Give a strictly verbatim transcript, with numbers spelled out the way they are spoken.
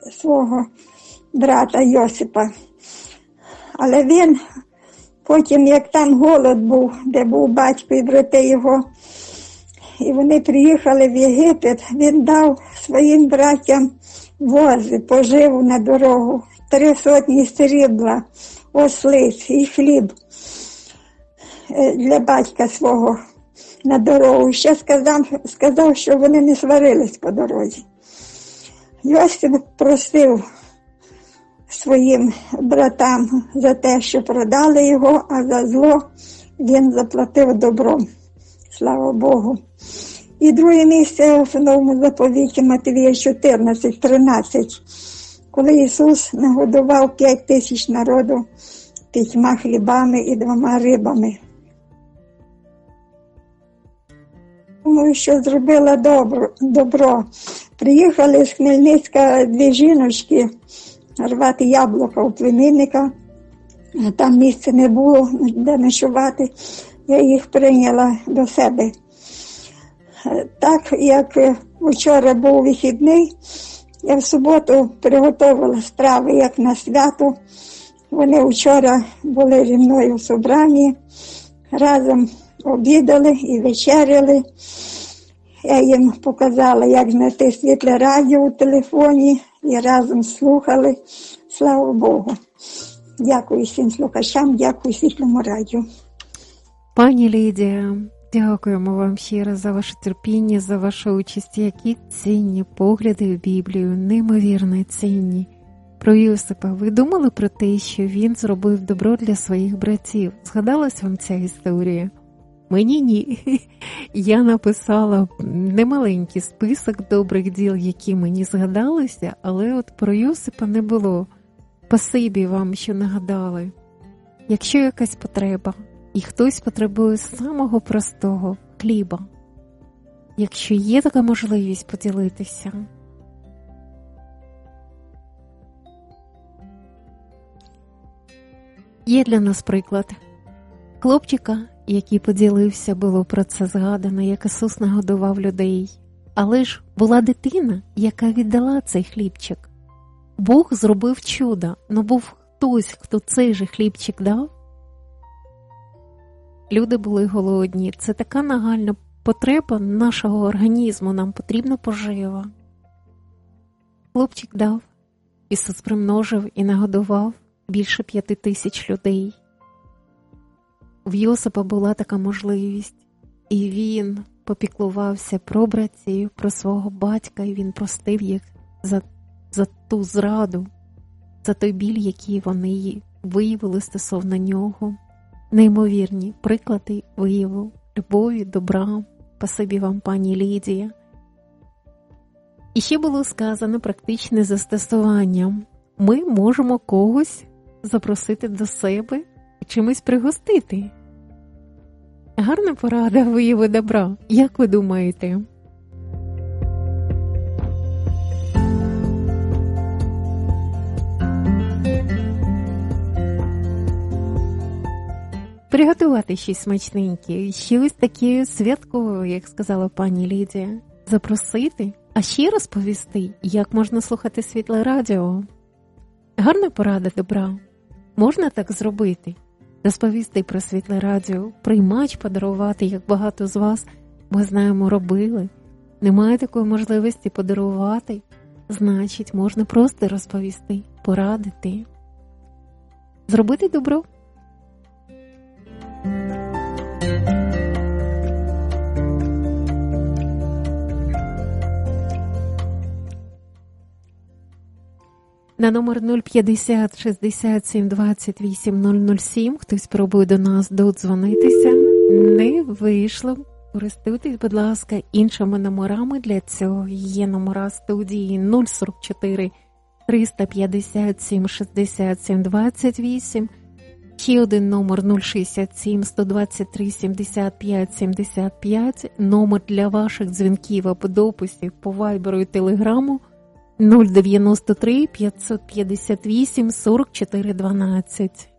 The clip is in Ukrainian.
свого брата Йосипа. Але він потім, як там голод був, де був батько і брати його, і вони приїхали в Єгипет, він дав своїм братям вози, поживу на дорогу, три сотні срібла, ослиць і хліб для батька свого на дорогу. Ще сказав, сказав, що вони не сварились по дорозі. Йосип просив своїм братам за те, що продали його, а за зло він заплатив добром. Слава Богу. І друге місце в новому заповіті Матвія чотирнадцять тринадцять, коли Ісус нагодував п'ять тисяч народу п'ятьма хлібами і двома рибами. Думаю, що зробила добро, добро. Приїхали з Хмельницька дві жіночки рвати яблука у племінника. Там місця не було, де ночувати. Я їх прийняла до себе. Так, як вчора був вихідний, я в суботу приготувала страви, як на свято. Вони вчора були зі мною в собранні, разом обідали і вечеряли. Я їм показала, як знайти світле радіо у телефоні, і разом слухали. Слава Богу. Дякую всім слухачам, дякую світлому радіо. Пані Лідія, дякуємо вам щиро за ваше терпіння, за вашу участь. Які цінні погляди в Біблію, неймовірно цінні. Про Йосипа, ви думали про те, що він зробив добро для своїх братів? Згадалась вам ця історія? Мені ні. Я написала немаленький список добрих діл, які мені згадалися, але от про Йосипа не було. Спасибі вам, що нагадали. Якщо якась потреба, і хтось потребує самого простого хліба, якщо є така можливість поділитися. Є для нас приклад хлопчика, який поділився, було про це згадано, як Ісус нагодував людей. Але ж була дитина, яка віддала цей хлібчик. Бог зробив чудо, но був хтось, хто цей же хлібчик дав. Люди були голодні. Це така нагальна потреба нашого організму, нам потрібна пожива. Хлопчик дав, Ісус примножив і нагодував більше п'яти тисяч людей. В Йосипа була така можливість, і він попіклувався про братів, про свого батька, і він простив їх за, за ту зраду, за той біль, який вони виявили стосовно нього. Неймовірні приклади вияву любові, добра. Спасибі вам, пані Лідія. І ще було сказано практичне застосування. Ми можемо когось запросити до себе і чимось пригостити. Гарна порада вияву добра. Як ви думаєте? Приготувати щось смачненьке, щось таке святкове, як сказала пані Лідія. Запросити, а ще розповісти, як можна слухати світле радіо. Гарна порада добра. Можна так зробити? Розповісти про світле радіо, приймач подарувати, як багато з вас, ми знаємо, робили. Немає такої можливості подарувати, значить, можна просто розповісти, порадити. Зробити добро. На номер нуль п'ятдесят шістдесят сім двадцять вісім нуль нуль сім хтось пробує до нас додзвонитися. Не вийшло. Користуйтесь, будь ласка, іншими номерами. Для цього є номера студії нуль сорок чотири триста п'ятдесят сім шістдесят сім двадцять вісім. Ще один номер нуль шістдесят сім сто двадцять три сімдесят п'ять сімдесят п'ять. Номер для ваших дзвінків або дописів по вайберу і телеграму нуль дев'яносто три п'ятсот п'ятдесят вісім сорок чотири дванадцять.